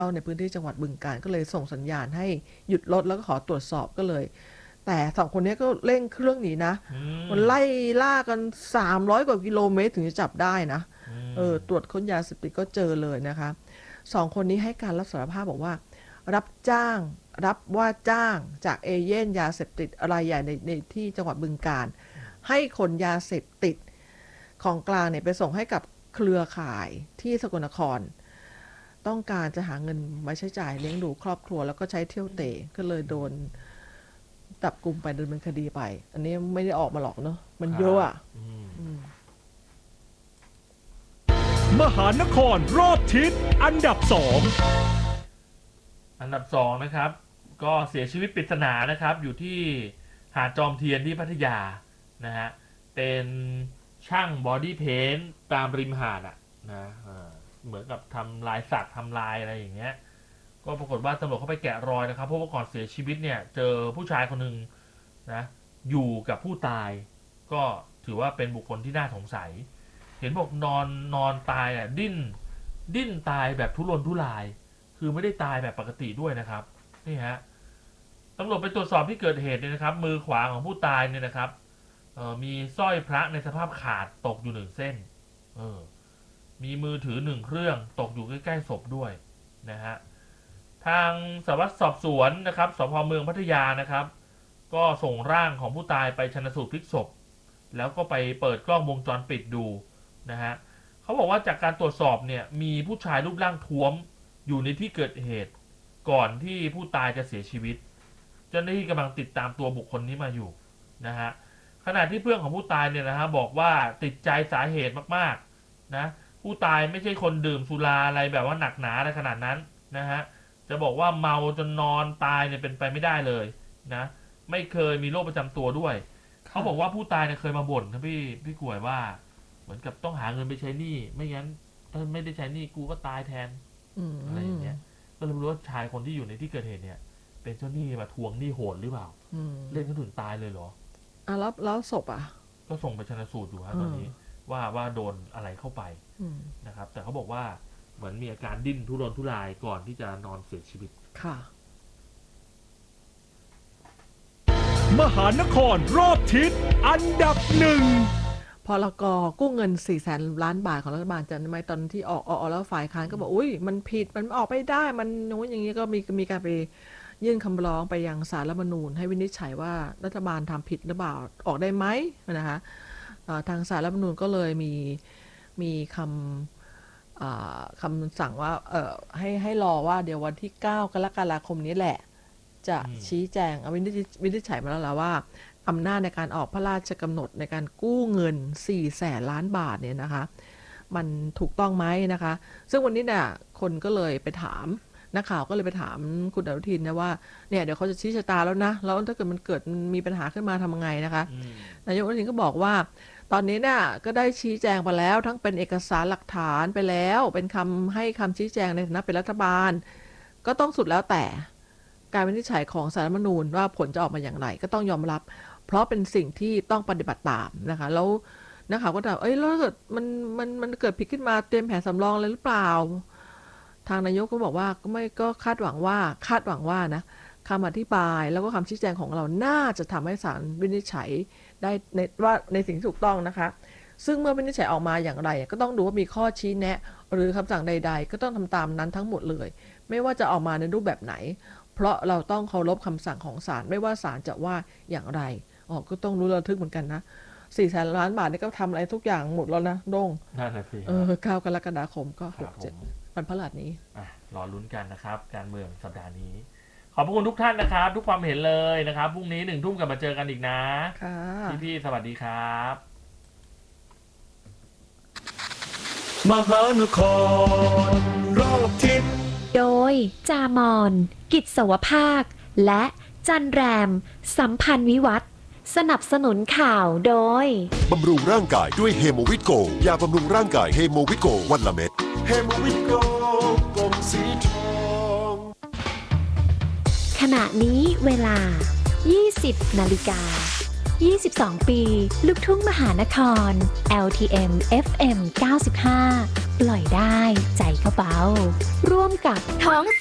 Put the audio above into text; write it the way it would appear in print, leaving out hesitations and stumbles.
ในพื้นที่จังหวัดบึงกาฬก็เลยส่งสัญญาณให้หยุดรถแล้วก็ขอตรวจสอบก็เลย แต่2 คนนี้ก็เร่งเครื่องหนีนะมันไล่ล่ากัน300 กว่ากิโลเมตรถึงจะจับได้นะตรวจค้นยาเสพติดก็เจอเลยนะคะ2 คนนี้ให้การรับสารภาพบอกว่ารับว่าจ้างจากเอเย่นยาเสพติดรายใหญ่ในที่จังหวัดบึงกาฬให้ขนยาเสพติดของกลางเนี่ยไปส่งให้กับเครือข่ายที่สกลนครต้องการจะหาเงินมาใช้จ่ายเลี้ยงดูครอบครัวแล้วก็ใช้เที่ยวเตะก็เลยโดนจับกุมไปดำเนินคดีไปอันนี้ไม่ได้ออกมาหรอกเนาะมันเยอะอ่ะมหานครรอบทิศอันดับ 2นะครับก็เสียชีวิตปริศนานะครับอยู่ที่หาดจอมเทียนที่พัทยานะฮะเป็นช่างบอดี้เพนท์ตามริมหาดนะเหมือนกับทำลายสักทำลายอะไรอย่างเงี้ยก็ปรากฏว่าตำรวจเข้าไปแกะรอยนะครับเพราะว่าก่อนเสียชีวิตเนี่ยเจอผู้ชายคนหนึ่งนะอยู่กับผู้ตายก็ถือว่าเป็นบุคคลที่น่าสงสัยเห็นบอกนอนตายดิ้นตายแบบทุรนทุรายคือไม่ได้ตายแบบปกติด้วยนะครับนี่ฮะตำรวจไปตรวจสอบที่เกิดเหตุเนี่ยนะครับมือขวาของผู้ตายเนี่ยนะครับมีสร้อยพระในสภาพขาดตกอยู่1 เส้นมีมือถือ1 เครื่องตกอยู่ใกล้ๆศพด้วยนะฮะทางสารวัตรสอบสวนนะครับสพเมืองพัทยานะครับก็ส่งร่างของผู้ตายไปชันสูตรพลิกศพแล้วก็ไปเปิดกล้องวงจรปิดดูนะฮะเขาบอกว่าจากการตรวจสอบเนี่ยมีผู้ชายรูปร่างท้วมอยู่ในที่เกิดเหตุก่อนที่ผู้ตายจะเสียชีวิตเจ้าหน้าที่กำลังติดตามตัวบุคคลนี้มาอยู่นะฮะขณะที่เพื่อนของผู้ตายเนี่ยนะฮะบอกว่าติดใจสาเหตุมากๆนะผู้ตายไม่ใช่คนดื่มสุราอะไรแบบว่าหนักหนาอะไรขนาดนั้นนะฮะจะบอกว่าเมาจนนอนตายเนี่ยเป็นไปไม่ได้เลยนะไม่เคยมีโรคประจำตัวด้วยเขาบอกว่าผู้ตายเนี่ยเคยมาบ่นครับพี่กล้วยว่าเหมือนกับต้องหาเงินไปใช้หนี้ไม่งั้นถ้าไม่ได้ใช้หนี้กูก็ตายแทนอะไรอย่างเงี้ยก็เลยไม่รู้ว่าชายคนที่อยู่ในที่เกิดเหตุเนี่ยเป็นเจ้าหนี้มาทวงหนี้โหดหรือเปล่าเล่นกันถึงตายเลยเหรอแล้วศพก็ส่งไปชันสูตรอยู่ฮะตอนนี้ว่าโดนอะไรเข้าไปนะครับแต่เขาบอกว่าเหมือนมีอาการดิ้นทุรนทุรายก่อนที่จะนอนเสียชีวิตค่ะ 2 มหานครรอบทิศอันดับ 1 พลก.กู้เงิน400,000 ล้านบาทของรัฐบาลจำได้ไหมตอนที่ออกแล้วฝ่ายค้านก็บอกอุ้ยมันผิดมันออกไม่ได้มันนู้นอย่างนี้ก็มีการไปยื่นคำร้องไปยังศาลรัฐธรรมนูญให้วินิจฉัยว่ารัฐบาลทำผิดหรือเปล่าออกได้ไหมนะคะทางศาลรัฐธรรมนูญก็เลยมีคำสั่งว่าให้รอว่าเดี๋ยววันที่9 กรกฎาคมนี้แหละจะชี้แจงวินิจฉัยมาแล้วล่ะว่าอำนาจในการออกพระราชกำหนดในการกู้เงิน400,000 ล้านบาทเนี่ยนะคะมันถูกต้องไหมนะคะซึ่งวันนี้เนี่ยคนก็เลยไปถามนักข่าวก็เลยไปถามคุณอนุทินนะว่าเนี่ยเดี๋ยวเขาจะชี้ชะตาแล้วนะแล้วถ้าเกิดมันเกิดมีปัญหาขึ้นมาทำยังไงนะคะนายกอนุทินก็บอกว่าตอนนี้เนี่ยก็ได้ชี้แจงไปแล้วทั้งเป็นเอกสารหลักฐานไปแล้วเป็นให้คำชี้แจงในฐานะเป็นรัฐบาลก็ต้องสุดแล้วแต่การวินิจฉัยของศาลรัฐธรรมนูญว่าผลจะออกมาอย่างไรก็ต้องยอมรับเพราะเป็นสิ่งที่ต้องปฏิบัติตามนะคะแล้วนักข่าวก็ถามแล้วเกิดมันเกิดผิดขึ้นมาเตรียมแผนสำรองอะไรหรือเปล่าทางนายกก็บอกว่าก็คาดหวังว่านะคำอธิบายแล้วก็คำชี้แจงของเราน่าจะทำให้ศาลวินิจฉัยได้ในสิ่งที่ถูกต้องนะคะซึ่งเมื่อวินิจฉัยออกมาอย่างไรก็ต้องดูว่ามีข้อชี้แนะหรือคำสั่งใดๆก็ต้องทำตามนั้นทั้งหมดเลยไม่ว่าจะออกมาในรูปแบบไหนเพราะเราต้องเคารพคำสั่งของศาลไม่ว่าศาลจะว่าอย่างไรก็ต้องรู้ระทึกเหมือนกันนะ400,000 ล้านบาทนี่ก็ทำอะไรทุกอย่างหมดแล้วนะโด่งนั่นแหละสิ 9 กรกฎาคมก็6-7วันพฤหัสนี้รอลุ้นกันนะครับการเมืองสัปดาห์นี้ขอบพระคุณทุกท่านนะครับทุกความเห็นเลยนะครับพรุ่งนี้1 ทุ่มกลับมาเจอกันอีกนะค่ะพี่สวัสดีครับมหานครรอบทิศโดยจามอนกิจสวภาคและจันแรมสัมพันธ์วิวัฒน์สนับสนุนข่าวโดยบำรุงร่างกายด้วยเฮโมวิตโกยาบำรุงร่างกายเฮโมวิตโกวันละเม็ดเฮโมวิตโกกลมสีทองขณะนี้เวลา 20 นาฬิกา 22 ปี ลูกทุ่งมหานคร LTM FM 95 ปล่อยได้ใจก็เบาร่วมกับท้อง